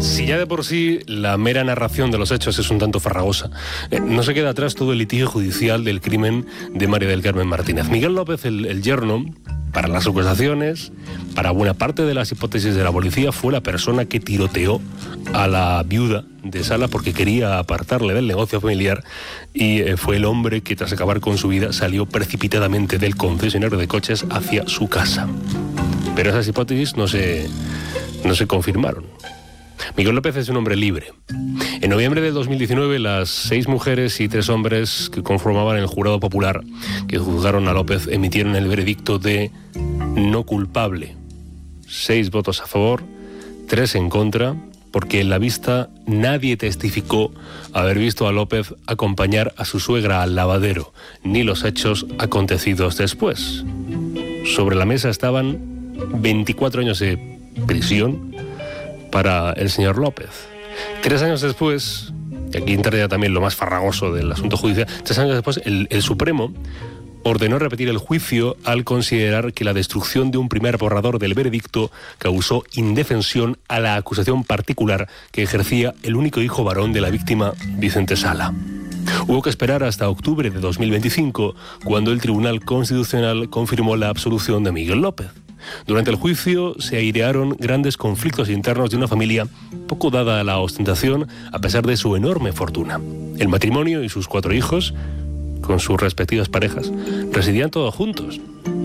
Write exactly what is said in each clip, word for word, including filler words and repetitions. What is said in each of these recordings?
Si ya de por sí la mera narración de los hechos es un tanto farragosa, eh, no se queda atrás todo el litigio judicial del crimen de María del Carmen Martínez. Miguel López, el, el yerno, para las acusaciones, para buena parte de las hipótesis de la policía, fue la persona que tiroteó a la viuda de Sala porque quería apartarle del negocio familiar, y eh, fue el hombre que, tras acabar con su vida, salió precipitadamente del concesionario de coches hacia su casa. Pero esas hipótesis no se, no se confirmaron. Miguel López es un hombre libre. En noviembre del dos mil diecinueve, las seis mujeres y tres hombres que conformaban el jurado popular que juzgaron a López emitieron el veredicto de no culpable. Seis votos a favor, tres en contra, porque en la vista nadie testificó haber visto a López acompañar a su suegra al lavadero, ni los hechos acontecidos después. Sobre la mesa estaban veinticuatro años de prisión para el señor López. Tres años después, y aquí entraría también lo más farragoso del asunto judicial, tres años después el, el Supremo ordenó repetir el juicio al considerar que la destrucción de un primer borrador del veredicto causó indefensión a la acusación particular que ejercía el único hijo varón de la víctima, Vicente Sala. Hubo que esperar hasta octubre de dos mil veinticinco, cuando el Tribunal Constitucional confirmó la absolución de Miguel López. Durante el juicio se airearon grandes conflictos internos de una familia poco dada a la ostentación, a pesar de su enorme fortuna. El matrimonio y sus cuatro hijos, con sus respectivas parejas, residían todos juntos.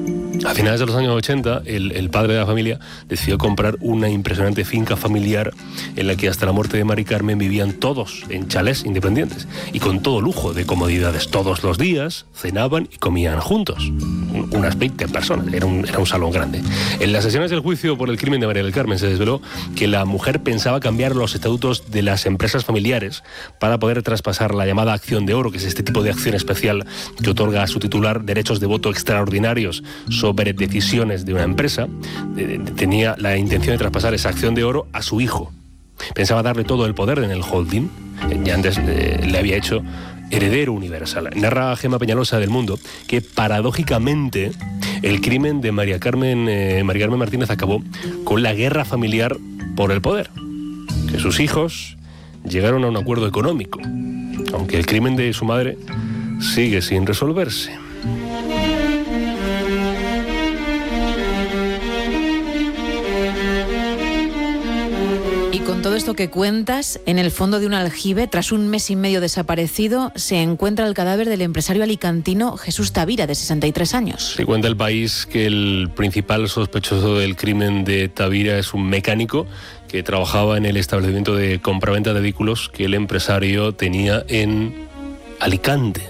A finales de los años ochenta, el, el padre de la familia decidió comprar una impresionante finca familiar en la que hasta la muerte de Mari Carmen vivían todos en chalés independientes y con todo lujo de comodidades. Todos los días cenaban y comían juntos. Unas veinte personas, era un, era un salón grande. En las sesiones del juicio por el crimen de María del Carmen se desveló que la mujer pensaba cambiar los estatutos de las empresas familiares para poder traspasar la llamada acción de oro, que es este tipo de acción especial que otorga a su titular derechos de voto extraordinarios sobre sobre decisiones de una empresa. Tenía la intención de traspasar esa acción de oro a su hijo. Pensaba darle todo el poder en el holding. Ya antes eh, le había hecho heredero universal. Narra Gemma Peñalosa del Mundo que, paradójicamente, el crimen de María Carmen, eh, María Carmen Martínez acabó con la guerra familiar por el poder. Que sus hijos llegaron a un acuerdo económico, aunque el crimen de su madre sigue sin resolverse. Con todo esto que cuentas, en el fondo de un aljibe, tras un mes y medio desaparecido, se encuentra el cadáver del empresario alicantino Jesús Tavira, de sesenta y tres años. Se cuenta El País que el principal sospechoso del crimen de Tavira es un mecánico que trabajaba en el establecimiento de compraventa de vehículos que el empresario tenía en Alicante.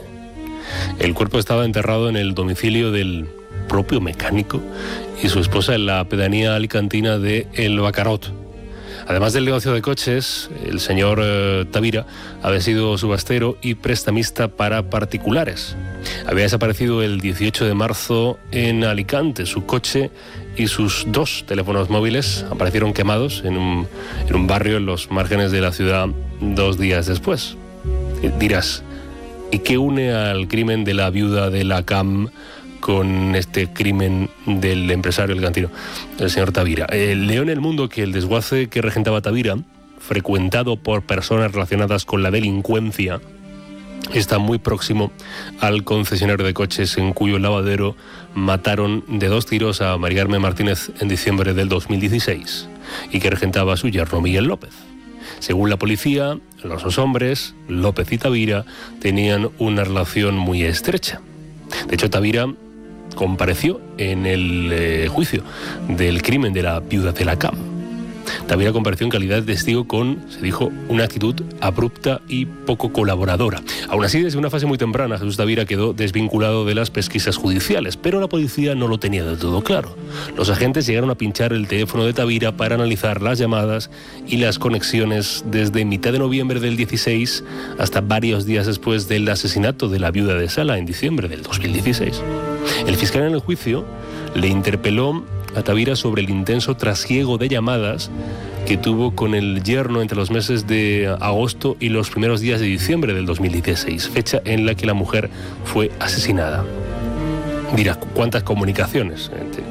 El cuerpo estaba enterrado en el domicilio del propio mecánico y su esposa en la pedanía alicantina de El Bacarot. Además del negocio de coches, el señor eh, Tavira había sido subastero y prestamista para particulares. Había desaparecido el dieciocho de marzo en Alicante. Su coche y sus dos teléfonos móviles aparecieron quemados en un, en un barrio en los márgenes de la ciudad dos días después. Eh, dirás, ¿y qué une al crimen de la viuda de la C A M con este crimen del empresario alicantino, el señor Tavira? Eh, leo en El Mundo que el desguace que regentaba Tavira, frecuentado por personas relacionadas con la delincuencia, está muy próximo al concesionario de coches en cuyo lavadero mataron de dos tiros a María Carmen Martínez en diciembre del dos mil dieciséis y que regentaba su yerno Miguel López. Según la policía, los dos hombres, López y Tavira, tenían una relación muy estrecha. De hecho, Tavira compareció en el eh, juicio del crimen de la viuda de la C A M. Tavira compareció en calidad de testigo con, se dijo, una actitud abrupta y poco colaboradora. Aún así, desde una fase muy temprana, Jesús Tavira quedó desvinculado de las pesquisas judiciales, pero la policía no lo tenía del todo claro. Los agentes llegaron a pinchar el teléfono de Tavira para analizar las llamadas y las conexiones desde mitad de noviembre del dieciséis hasta varios días después del asesinato de la viuda de Sala en diciembre del dos mil dieciséis. El fiscal en el juicio le interpeló a Tavira sobre el intenso trasiego de llamadas que tuvo con el yerno entre los meses de agosto y los primeros días de diciembre del dos mil dieciséis, fecha en la que la mujer fue asesinada. Dirá, ¿cuántas comunicaciones entre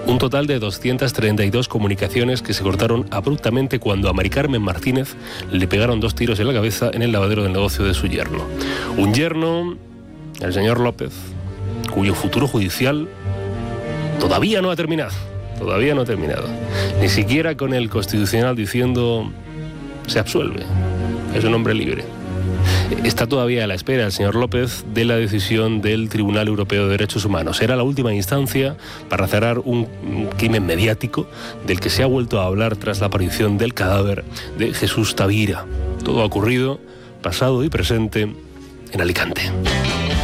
Un total de doscientas treinta y dos comunicaciones que se cortaron abruptamente cuando a Mari Carmen Martínez le pegaron dos tiros en la cabeza en el lavadero del negocio de su yerno. Un yerno, el señor López, cuyo futuro judicial todavía no ha terminado. Todavía no ha terminado. Ni siquiera con el Constitucional diciendo se absuelve. Es un hombre libre. Está todavía a la espera el señor López de la decisión del Tribunal Europeo de Derechos Humanos. Era la última instancia para cerrar un crimen mediático del que se ha vuelto a hablar tras la aparición del cadáver de Jesús Tavira. Todo ha ocurrido, pasado y presente, en Alicante.